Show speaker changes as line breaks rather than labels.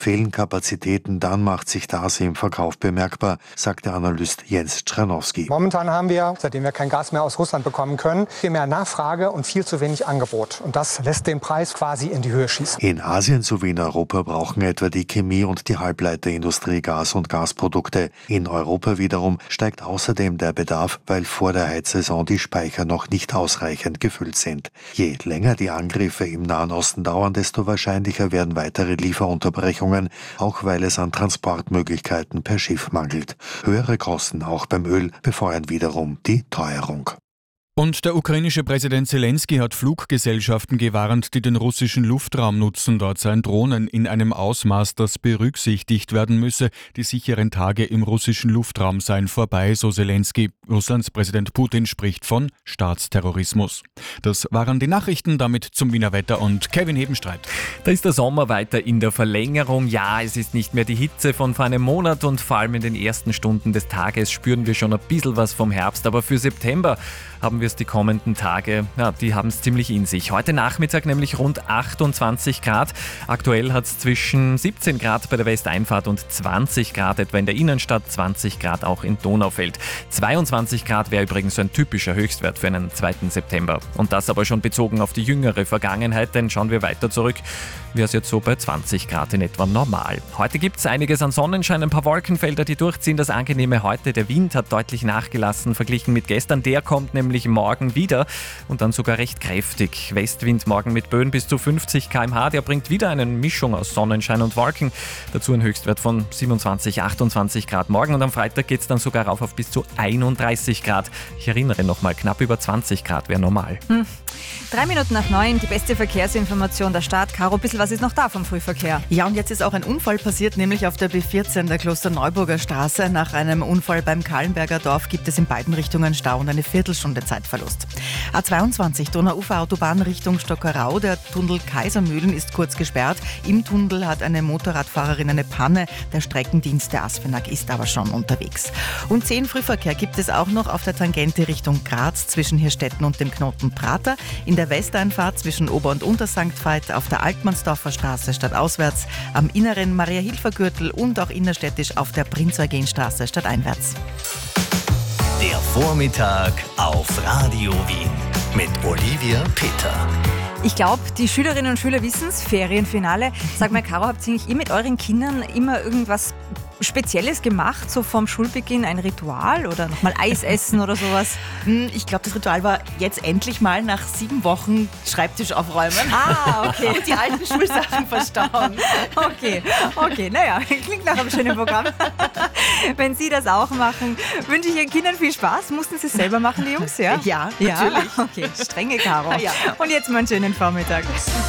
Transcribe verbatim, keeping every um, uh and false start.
Fehlen Kapazitäten, dann macht sich das im Verkauf bemerkbar, sagt der Analyst Jens Czernowski.
Momentan haben wir, seitdem wir kein Gas mehr aus Russland bekommen können, viel mehr Nachfrage und viel zu wenig Angebot. Und das lässt den Preis quasi in die Höhe schießen.
In Asien sowie in Europa brauchen etwa die Chemie- und die Halbleiterindustrie Gas und Gasprodukte. In Europa wiederum steigt außerdem der Bedarf, weil vor der Heizsaison die Speicher noch nicht ausreichend gefüllt sind. Je länger die Angriffe im Nahen Osten dauern, desto wahrscheinlicher werden weitere Lieferunterbrechungen, auch weil es an Transportmöglichkeiten per Schiff mangelt. Höhere Kosten auch beim Öl befeuern wiederum die Teuerung.
Und der ukrainische Präsident Zelensky hat Fluggesellschaften gewarnt, die den russischen Luftraum nutzen. Dort seien Drohnen in einem Ausmaß, das berücksichtigt werden müsse. Die sicheren Tage im russischen Luftraum seien vorbei, so Zelensky. Russlands Präsident Putin spricht von Staatsterrorismus. Das waren die Nachrichten, damit zum Wiener Wetter und Kevin Hebenstreit.
Da ist der Sommer weiter in der Verlängerung. Ja, es ist nicht mehr die Hitze von vor einem Monat und vor allem in den ersten Stunden des Tages spüren wir schon ein bisschen was vom Herbst. Aber für September haben wir es die kommenden Tage, ja, die haben es ziemlich in sich. Heute Nachmittag nämlich rund achtundzwanzig Grad. Aktuell hat es zwischen siebzehn Grad bei der Westeinfahrt und zwanzig Grad etwa in der Innenstadt, zwanzig Grad auch in Donaufeld. zweiundzwanzig Grad wäre übrigens so ein typischer Höchstwert für einen zweiten September. Und das aber schon bezogen auf die jüngere Vergangenheit, denn schauen wir weiter zurück, wäre es jetzt so bei zwanzig Grad in etwa normal. Heute gibt es einiges an Sonnenschein, ein paar Wolkenfelder, die durchziehen. Das Angenehme heute, der Wind hat deutlich nachgelassen verglichen mit gestern. Der kommt nämlich morgen wieder und dann sogar recht kräftig. Westwind morgen mit Böen bis zu fünfzig Kilometer pro Stunde. Der bringt wieder eine Mischung aus Sonnenschein und Wolken. Dazu ein Höchstwert von siebenundzwanzig, achtundzwanzig Grad morgen und am Freitag geht es dann sogar rauf auf bis zu einunddreißig Grad. Ich erinnere nochmal, knapp über zwanzig Grad wäre normal.
Hm. Drei Minuten nach neun, die beste Verkehrsinformation der Stadt. Caro, ein bisschen was ist noch da vom Frühverkehr?
Ja, und jetzt ist auch ein Unfall passiert, nämlich auf der B vierzehn der Klosterneuburger Straße. Nach einem Unfall beim Kahlenberger Dorf gibt es in beiden Richtungen Stau und eine Viertelstunde Zeitverlust. A zweiundzwanzig Donauufer-Autobahn Richtung Stockerau. Der Tunnel Kaisermühlen ist kurz gesperrt. Im Tunnel hat eine Motorradfahrerin eine Panne. Der Streckendienst der ASFINAG ist aber schon unterwegs. Und zehn Frühverkehr gibt es auch noch auf der Tangente Richtung Graz zwischen Hirstetten und dem Knoten Prater. In der Westeinfahrt zwischen Ober- und Untersankt Veit, auf der Altmannsdorfer Straße stadtauswärts, am inneren Maria-Hilfer-Gürtel und auch innerstädtisch auf der Prinz-Eugen-Straße stadteinwärts.
Der Vormittag auf Radio Wien mit Olivia Peter.
Ich glaube, die Schülerinnen und Schüler wissen es, Ferienfinale. Sag mal, Caro, habt ihr eigentlich ihr mit euren Kindern immer irgendwas Spezielles gemacht, so vorm Schulbeginn, ein Ritual oder nochmal Eis essen oder sowas?
Ich glaube, das Ritual war jetzt endlich mal nach sieben Wochen Schreibtisch aufräumen.
Ah, okay.
Und die alten Schulsachen verstauen.
Okay, okay, naja, klingt nach einem schönen Programm. Wenn Sie das auch machen, wünsche ich Ihren Kindern viel Spaß. Mussten Sie es selber machen, die Jungs, ja?
Ja, natürlich.
Ja, okay, strenge Caro.
Ja.
Und jetzt mal einen schönen Vormittag.